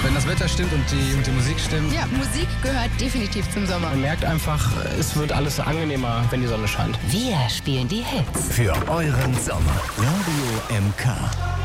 Wenn das Wetter stimmt und die Musik stimmt. Ja, Musik gehört definitiv zum Sommer. Man merkt einfach, es wird alles angenehmer, wenn die Sonne scheint. Wir spielen die Hits. Für euren Sommer. Radio MK.